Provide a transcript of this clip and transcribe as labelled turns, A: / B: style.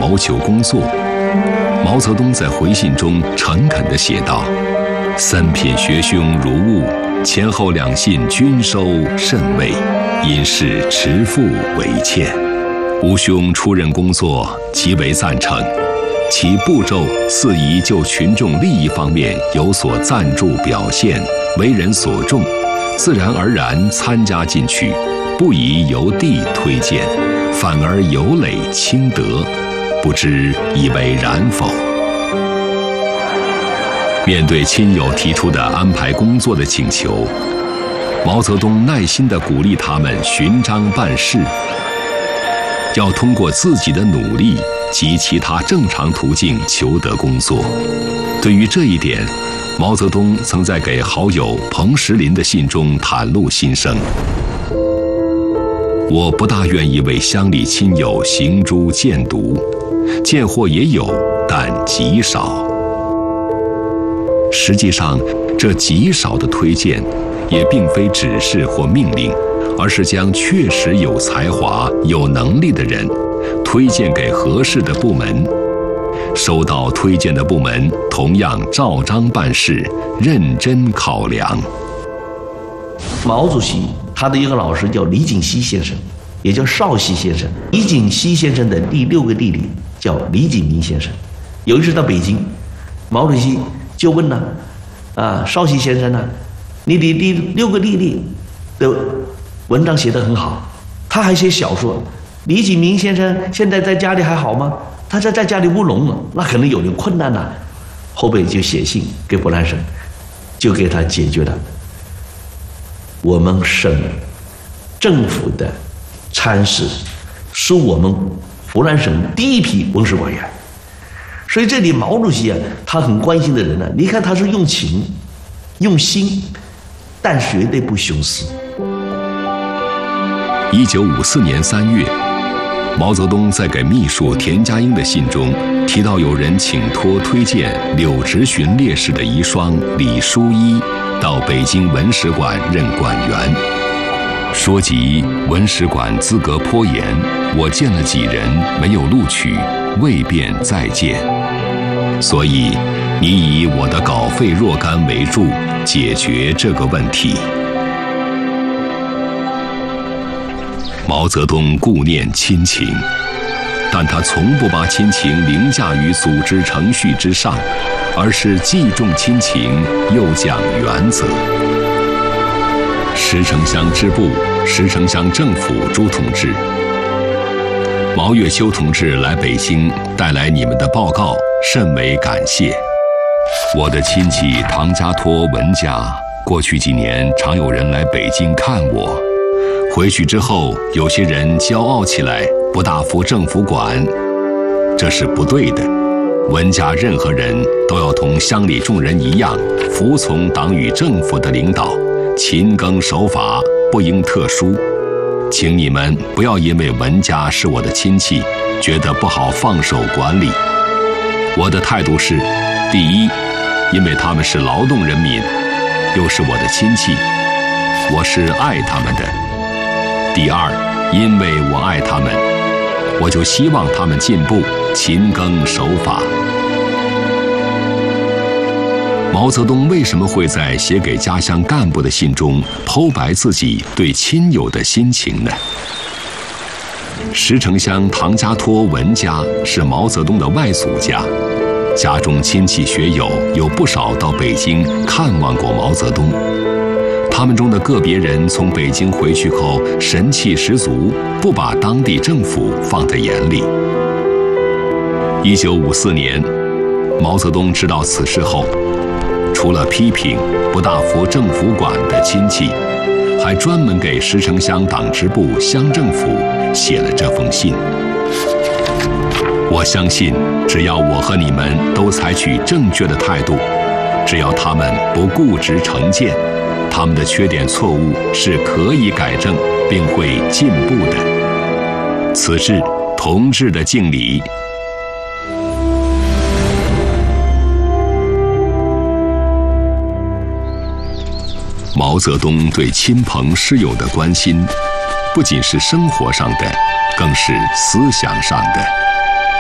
A: 谋求工作。毛泽东在回信中诚恳地写道：“3品学兄如晤，前后2信均收甚慰，因事持付为歉。吾兄出任工作，极为赞成。其步骤似宜就群众利益方面有所赞助表现，为人所重，自然而然参加进去，不宜由地推荐，反而有累轻德，不知以为然否？”面对亲友提出的安排工作的请求，毛泽东耐心地鼓励他们循章办事，要通过自己的努力及其他正常途径求得工作。对于这一点，毛泽东曾在给好友彭石林的信中袒露心声：“我不大愿意为乡里亲友行诸荐读，见货也有，但极少。”实际上，这极少的推荐，也并非指示或命令，而是将确实有才华、有能力的人推荐给合适的部门。收到推荐的部门同样照章办事，认真考量。
B: 毛主席他的一个老师叫李锦熙先生，也叫少熙先生。李锦熙先生的第6个弟弟叫李锦明先生。有一次到北京，毛主席就问了：“少熙先生呢？你的第6个弟弟的文章写得很好，他还写小说。李锦明先生现在在家里还好吗？他在家里务农了，那可能有点困难呐。”后辈就写信给湖南省，就给他解决了我们省政府的参事，是我们湖南省第1批文史官员。所以这里毛主席他很关心的人呢，你看他是用情用心，但绝对不徇私。
A: 1954年3月，毛泽东在给秘书田家英的信中提到，有人请托推荐柳直荀烈士的遗孀李淑一到北京文史馆任馆员，说及文史馆资格颇严，我见了几人没有录取，未便再见，所以你以我的稿费若干为助，解决这个问题。毛泽东顾念亲情，但他从不把亲情凌驾于组织程序之上，而是既重亲情又讲原则。石城乡支部、石城乡政府朱同志、毛月秋同志来北京带来你们的报告，甚为感谢。我的亲戚唐家托文家，过去几年常有人来北京看我，回去之后有些人骄傲起来，不大服政府管，这是不对的。文家任何人都要同乡里众人一样，服从党与政府的领导，勤耕守法，不应特殊。请你们不要因为文家是我的亲戚，觉得不好放手管理。我的态度是：第一，因为他们是劳动人民，又是我的亲戚，我是爱他们的；第二，因为我爱他们，我就希望他们进步，勤耕守法。毛泽东为什么会在写给家乡干部的信中剖白自己对亲友的心情呢？石城乡唐家托文家是毛泽东的外祖家，家中亲戚学友有不少到北京看望过毛泽东。他们中的个别人从北京回去后神气十足，不把当地政府放在眼里。1954年，毛泽东知道此事后，除了批评不大服政府管的亲戚，还专门给石城乡党支部、乡政府写了这封信。我相信，只要我和你们都采取正确的态度，只要他们不固执成见，他们的缺点错误是可以改正，并会进步的。此致同志的敬礼。毛泽东对亲朋师友的关心，不仅是生活上的，更是思想上的。